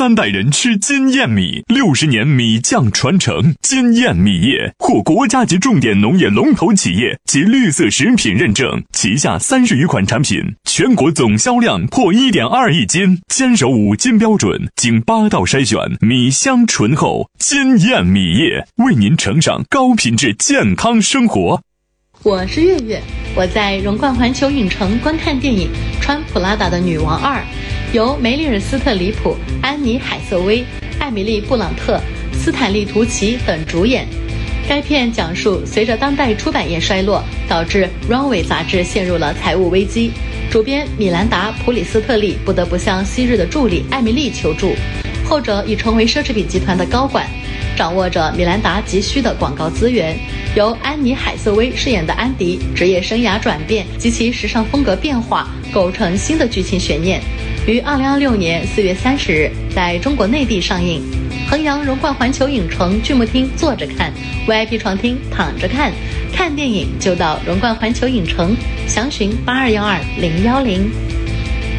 3代人吃金燕米，60年米酱传承。金燕米业获国家级重点农业龙头企业及绿色食品认证，旗下30余款产品，全国总销量破1.2亿斤，坚守5金标准，经8道筛选，米香醇厚。金燕米业为您呈上高品质健康生活。 我是月月，我在荣冠环球影城观看电影《穿普拉达的女王2》，由梅丽尔·斯特里普、安妮·海瑟薇、艾米丽·布朗特、斯坦利·图奇等主演。该片讲述随着当代出版业衰落，导致 Runway 杂志陷入了财务危机，主编米兰达·普里斯特利不得不向昔日的助理艾米丽求助，后者已成为奢侈品集团的高管，掌握着米兰达急需的广告资源。由安妮·海瑟薇饰演的安迪职业生涯转变及其时尚风格变化，构成新的剧情悬念，于2026年4月30日在中国内地上映。衡阳荣冠环球影城剧目厅坐着看， VIP 床厅躺着看，看电影就到荣冠环球影城，详询8212-010。